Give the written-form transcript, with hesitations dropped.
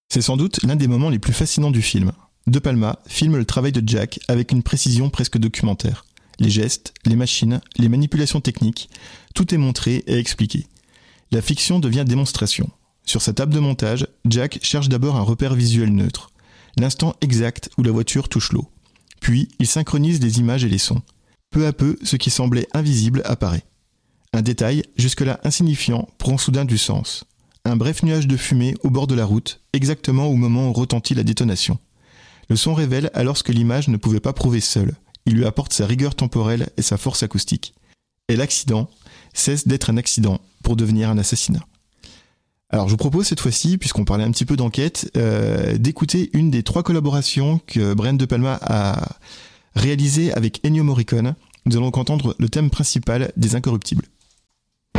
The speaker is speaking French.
C'est sans doute l'un des moments les plus fascinants du film. De Palma filme le travail de Jack avec une précision presque documentaire. Les gestes, les machines, les manipulations techniques, tout est montré et expliqué. La fiction devient démonstration. Sur sa table de montage, Jack cherche d'abord un repère visuel neutre, l'instant exact où la voiture touche l'eau. Puis, il synchronise les images et les sons. Peu à peu, ce qui semblait invisible apparaît. Un détail, jusque-là insignifiant, prend soudain du sens. Un bref nuage de fumée au bord de la route, exactement au moment où retentit la détonation. Le son révèle alors ce que l'image ne pouvait pas prouver seule. Il lui apporte sa rigueur temporelle et sa force acoustique. Et l'accident cesse d'être un accident pour devenir un assassinat. Alors je vous propose cette fois-ci, puisqu'on parlait un petit peu d'enquête, d'écouter une des 3 collaborations que Brian De Palma a réalisées avec Ennio Morricone. Nous allons donc entendre le thème principal des Incorruptibles.